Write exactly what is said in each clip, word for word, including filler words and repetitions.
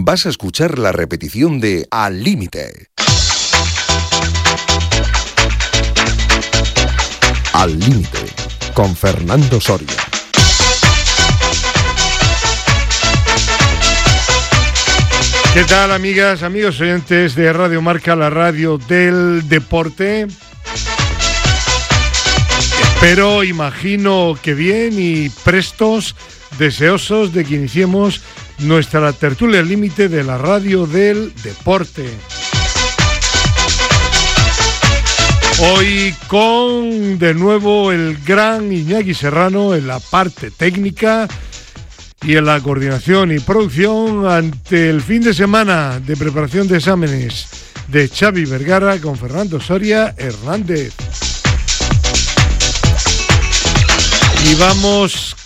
vas a escuchar la repetición de Al Límite. Al Límite, con Fernando Soria. ¿Qué tal, amigas, amigos oyentes de Radio Marca, la radio del deporte? Espero, imagino que bien y prestos, deseosos de que iniciemos nuestra tertulia al límite de la radio del deporte. Hoy con, de nuevo, el gran Iñaki Serrano en la parte técnica y en la coordinación y producción ante el fin de semana de preparación de exámenes de Xavi Vergara con Fernando Soria Hernández. Y vamos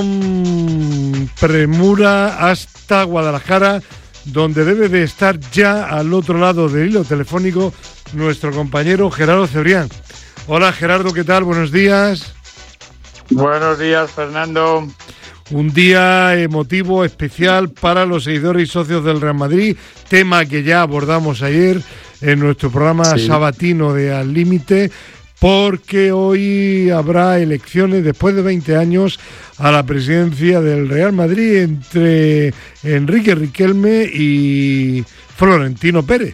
con premura hasta Guadalajara, donde debe de estar ya al otro lado del hilo telefónico nuestro compañero Gerardo Cebrián. Hola Gerardo, ¿qué tal? Buenos días. Buenos días, Fernando. Un día emotivo, especial para los seguidores y socios del Real Madrid, tema que ya abordamos ayer en nuestro programa sí. sabatino de Al Límite, porque hoy habrá elecciones después de veinte años a la presidencia del Real Madrid entre Enrique Riquelme y Florentino Pérez.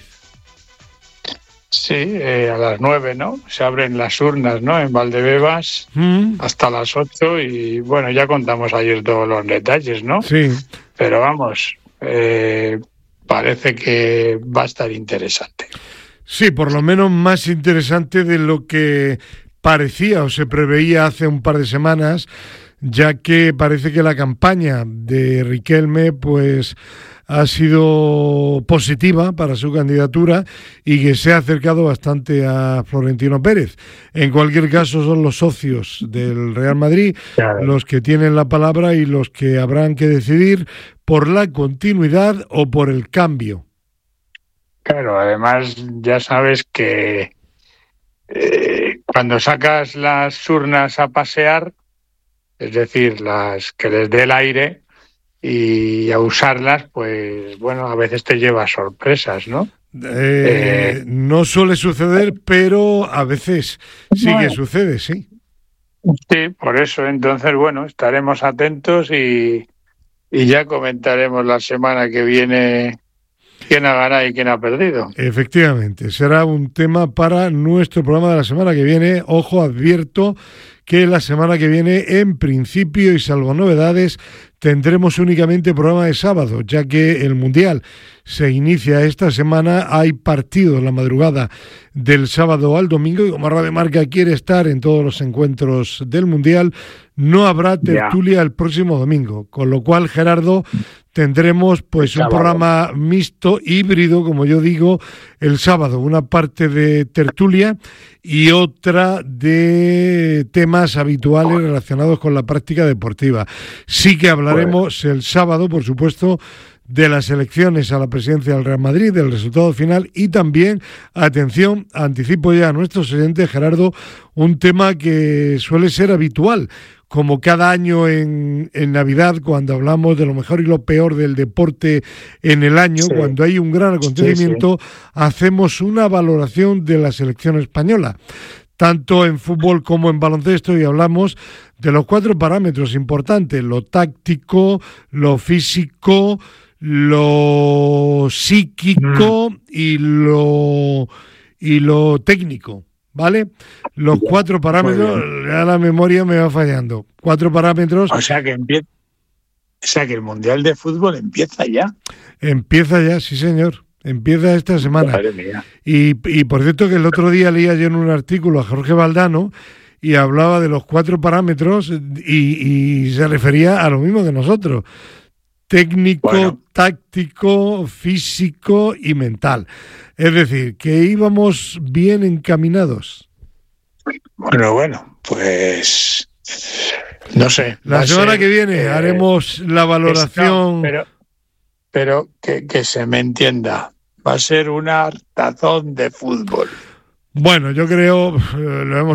Sí, eh, a las nueve, ¿no? Se abren las urnas, ¿no? En Valdebebas mm. hasta las ocho y, bueno, ya contamos ayer todos los detalles, ¿no? Sí. Pero vamos, eh, parece que va a estar interesante. Sí, por lo menos más interesante de lo que parecía o se preveía hace un par de semanas, ya que parece que la campaña de Riquelme, pues, ha sido positiva para su candidatura y que se ha acercado bastante a Florentino Pérez. En cualquier caso, son los socios del Real Madrid claro. los que tienen la palabra y los que habrán que decidir por la continuidad o por el cambio. Claro, además ya sabes que eh, cuando sacas las urnas a pasear, es decir, las que les dé el aire, y a usarlas, pues bueno, a veces te lleva sorpresas, ¿no? Eh, eh, no suele suceder, pero a veces sí bueno, que sucede, sí. Sí, por eso, entonces, bueno, estaremos atentos y, y ya comentaremos la semana que viene quién ha ganado y quién ha perdido. Efectivamente, será un tema para nuestro programa de la semana que viene. Ojo, advierto que la semana que viene, en principio y salvo novedades, tendremos únicamente programa de sábado, ya que el Mundial se inicia esta semana. Hay partido en la madrugada del sábado al domingo y como Radio Marca quiere estar en todos los encuentros del Mundial, no habrá tertulia yeah. el próximo domingo, con lo cual, Gerardo, tendremos pues un programa mixto, híbrido, como yo digo, el sábado, una parte de tertulia y otra de temas habituales relacionados con la práctica deportiva. Sí que hablaremos el sábado, por supuesto, de las elecciones a la presidencia del Real Madrid, del resultado final y también, atención, anticipo ya a nuestros oyentes, Gerardo, un tema que suele ser habitual, como cada año en, en Navidad, cuando hablamos de lo mejor y lo peor del deporte en el año, sí. cuando hay un gran acontecimiento, sí, sí. hacemos una valoración de la selección española, tanto en fútbol como en baloncesto, y hablamos de los cuatro parámetros importantes: lo táctico, lo físico, lo psíquico mm. y lo y lo técnico, ¿vale? Los cuatro parámetros, ya la memoria me va fallando. Cuatro parámetros. O sea que empieza, o sea que el Mundial de Fútbol empieza ya. Empieza ya, sí señor. Empieza esta semana. Madre mía. Y, y por cierto que el otro día leía yo en un artículo a Jorge Valdano y hablaba de los cuatro parámetros y, y se refería a lo mismo que nosotros. Técnico, bueno. táctico, físico y mental. Es decir, que íbamos bien encaminados. Bueno, bueno, pues no sé. La semana ser, que viene eh, haremos la valoración. Pero, pero que, que se me entienda, va a ser un hartazón de fútbol. Bueno, yo creo, eh, lo hemos